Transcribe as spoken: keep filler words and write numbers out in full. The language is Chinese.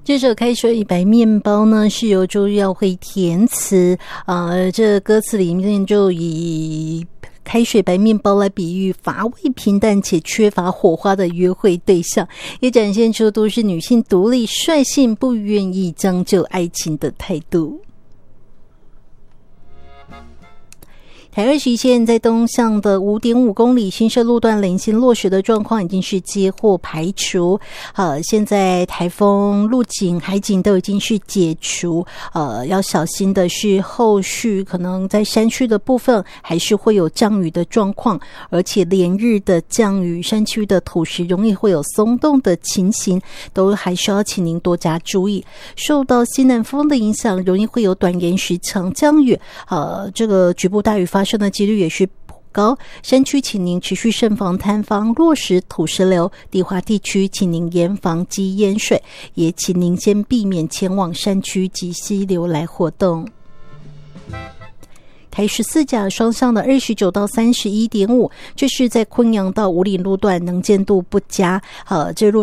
这首开水白面包呢，是由周耀辉填词，呃，这歌词里面就以开水白面包来比喻乏味平淡且缺乏火花的约会对象，也展现出都市女性独立率性不愿意将就爱情的态度。台二十一线在东向的 五点五公里新社路段零星落石的状况已经是接获排除，呃，现在台风路警海警都已经是解除，呃，要小心的是后续可能在山区的部分还是会有降雨的状况，而且连日的降雨，山区的土石容易会有松动的情形，都还需要请您多加注意。受到西南风的影响，容易会有短延时强降雨，呃，这个局部大雨发生的几率也是颇高，山区请您持续慎防坍方、落石、土石流，低洼地区请您严防积淹水，也请您先避免前往山区及溪流来活动。台十四甲双向的二十九到三十一点五，这是在昆阳到五里路段能见度不佳，呃，这路